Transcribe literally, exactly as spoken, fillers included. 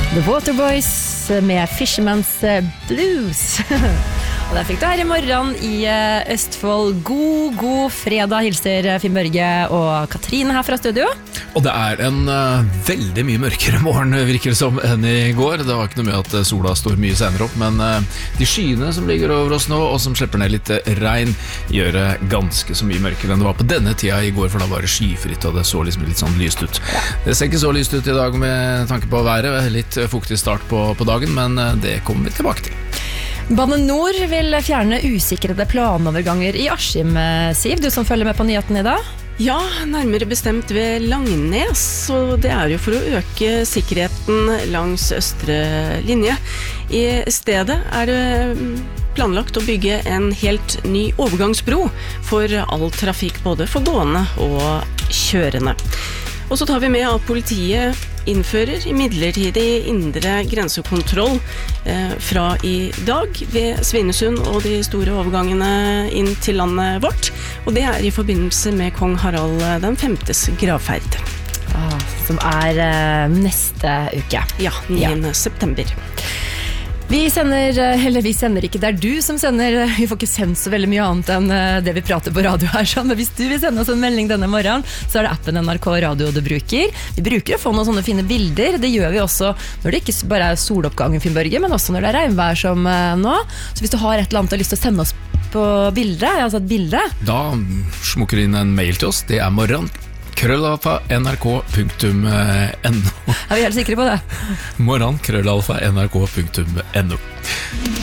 The Waterboys med Fisherman's Blues. Og der fikk du her i morgen i Østfold. God, god fredag. Hilser Finn Børge og Katrine her fra studio. Og det er en uh, veldig mye mørkere morgen, virker det som, enn i går. Det var ikke noe med at sola står mye senere opp, men uh, de skyene som ligger over oss nå, og som slipper ned litt regn, gjør det ganske så mye mørkere enn det var på denne tida i går, for da var det skyfritt, og det så liksom litt sånn lyst ut. Det ser ikke så lyst ut i dag med tanke på været, litt fuktig start på, på dagen, men uh, det kommer vi tilbake til. Bane Nor vil fjerne usikrede planoverganger i Askim, Siv, du som følger med på nyheten i dag. Ja, nærmere bestemt ved Langnes, og det er jo for å øke sikkerheten langs østre linje. I stedet er det planlagt å bygge en helt ny overgangsbro for all trafikk, både for gående og kjørende. Og så tar vi med at politiet innfører midlertidig indre grensekontroll eh, fra i dag ved Svinesund og de store overgangene inn til landet vårt. Og det er i forbindelse med kong Harald den femtes gravferd. Ah, som er eh, neste uke. Ja, niende september. Vi sender, eller vi sender ikke, det er du som sender, vi får ikke sendt så veldig mye annet enn det vi prater på radio her, men hvis du vil sende oss en melding denne morgenen, så er det appen N R K Radio du bruker. Vi bruker å få noen sånne fine bilder, det gjør vi også når det ikke bare er soloppgang i Finn Børge, men også når det er regnvær som nå. Så hvis du har et eller annet og har lyst til å sende oss på bildet, altså et bilde, da smukker du inn en mail til oss, det er morgen. krøllalfa n r k punktum n o. Er vi helt sikre på det? Morgen, krøllalfa n r k punktum n o.